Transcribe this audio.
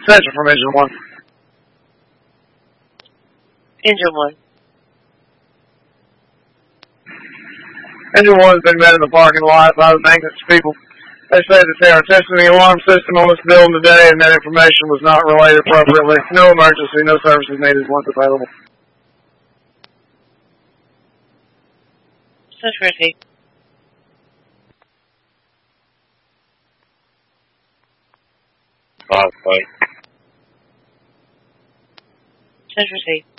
Central from Engine 1. Engine 1. Engine 1 has been met in the parking lot by the maintenance people. They say that they are testing the alarm system on this building today, and that information was not relayed appropriately. No emergency, no services needed once available. Central City. Fight. Central City.